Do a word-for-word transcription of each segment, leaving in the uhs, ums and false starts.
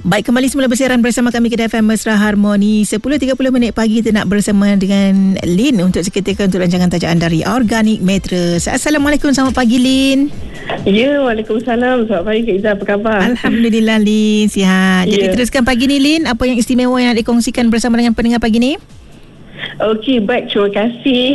Baik, kembali semula bersiaran bersama kami Kedah F M Mesra Harmoni. Sepuluh tiga puluh minit pagi kita nak bersama dengan Lin untuk seketika untuk rancangan tajaan dari Organic Mattress. Assalamualaikum, selamat pagi Lin. Ya, Waalaikumsalam. Selamat pagi Kak Izzah, apa khabar? Alhamdulillah Lin, sihat. Jadi Ya. teruskan pagi ni Lin, apa yang istimewa yang nak dikongsikan bersama dengan pendengar pagi ni? Okey, baik, terima kasih.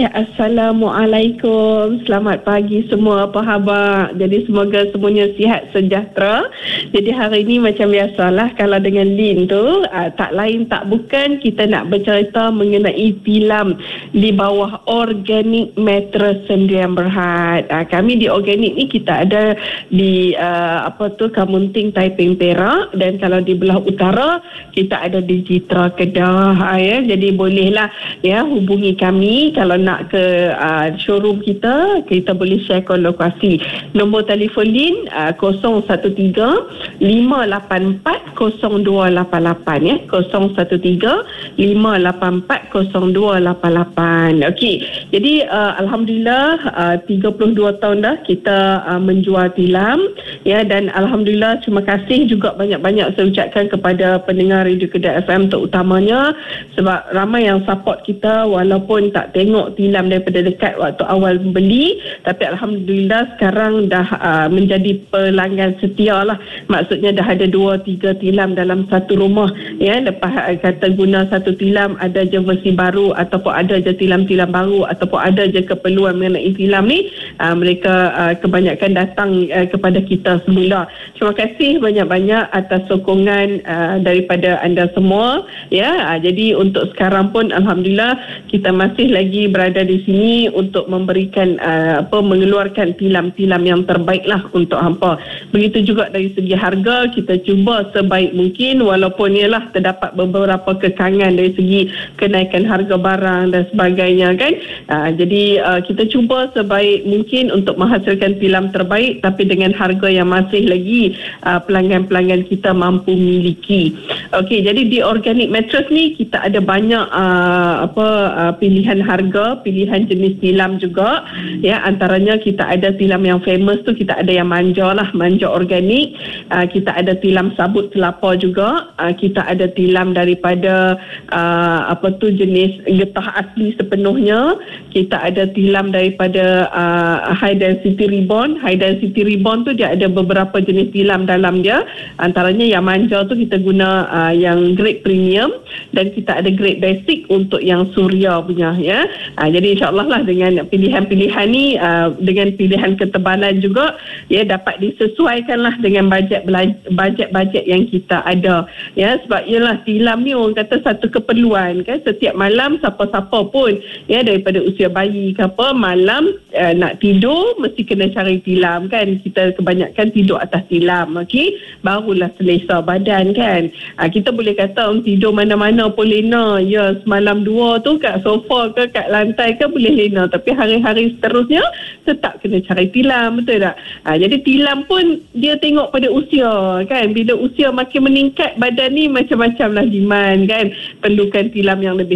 Assalamualaikum. Selamat pagi semua, apa khabar? Jadi semoga semuanya sihat sejahtera. Jadi hari ini macam biasalah, kalau dengan Lin tu uh, tak lain tak bukan kita nak bercerita mengenai tilam di bawah Organic Mattress Sdn Bhd. Uh, kami di Organic ni kita ada di uh, apa tu Kamunting, Taiping, Perak, dan kalau di belah utara kita ada di Citra, Kedah. Uh, ya. Jadi bolehlah ya hubungi kami kalau nak ke uh, showroom kita, kita boleh sharekan lokasi. Nombor telefon Lin uh, kosong satu tiga lima lapan empat kosong dua lapan lapan ya, kosong satu tiga lima lapan empat kosong dua lapan lapan. Okey, jadi uh, alhamdulillah uh, tiga puluh dua tahun dah kita uh, menjual tilam ya, dan alhamdulillah terima kasih juga banyak-banyak saya ucapkan kepada pendengar Radio Kedah F M terutamanya, sebab ramai yang support kita walaupun tak tengok tilam daripada dekat waktu awal beli, tapi alhamdulillah sekarang dah uh, menjadi pelanggan setia lah. Maksudnya dah ada dua tiga tilam dalam satu rumah ya. Lepas uh, kata guna satu tilam, ada je versi baru ataupun ada je tilam-tilam baru ataupun ada je keperluan mengenai tilam ni, uh, mereka uh, kebanyakan datang uh, kepada kita semula. Terima kasih banyak-banyak atas sokongan uh, daripada anda semua ya. Uh, jadi untuk sekarang pun alhamdulillah kita masih lagi berada di sini untuk memberikan uh, apa mengeluarkan tilam-tilam yang terbaik lah untuk hampa. Begitu juga dari segi harga, kita cuba sebaik mungkin walaupun ialah terdapat beberapa kekangan dari segi kenaikan harga barang dan sebagainya kan. Uh, jadi uh, kita cuba sebaik mungkin untuk menghasilkan tilam terbaik tapi dengan harga yang masih lagi uh, pelanggan-pelanggan kita mampu miliki. Okey, jadi di Organic Mattress ni kita ada banyak uh, apa uh, pilihan harga, pilihan jenis tilam juga ya. Antaranya kita ada tilam yang famous tu, kita ada yang manja lah, manja organik. Uh, kita ada tilam sabut kelapa juga. Uh, kita ada tilam daripada uh, apa tu jenis getah asli sepenuhnya. Kita ada tilam daripada uh, high density ribbon. High density ribbon tu dia ada beberapa jenis tilam dalam dia. Antaranya yang manja tu kita guna uh, yang grade premium, dan kita ada grade basic untuk yang suria punya ya. Ha, jadi insyaAllah lah dengan pilihan-pilihan ni uh, dengan pilihan ketebalan juga ya, dapat disesuaikan lah dengan bajet bajet-bajet yang kita ada ya. Sebab ialah tilam ni orang kata satu keperluan kan. Setiap malam siapa-siapa pun ya, daripada usia bayi ke apa, malam uh, nak tidur mesti kena cari tilam kan. Kita kebanyakan tidur atas tilam, okey, barulah selesa badan kan. Ha, kita boleh kata um, tidur mana-mana pun lena ya, semalam dua tu kat sofa ke kat lantai ke boleh lena, tapi hari-hari seterusnya tetap kena cari tilam, betul tak? Ha, jadi tilam pun dia tengok pada usia kan. Bila usia makin meningkat, badan ni macam-macam lah demand kan, perlukan tilam yang lebih